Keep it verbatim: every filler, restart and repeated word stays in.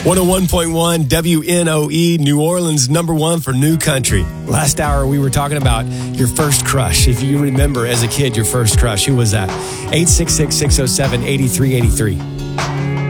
one oh one point one W N O E, New Orleans, number one for new country. Last hour, we were talking about your first crush. If you remember as a kid, your first crush, who was that? eight six six, six oh seven, eight three eight three.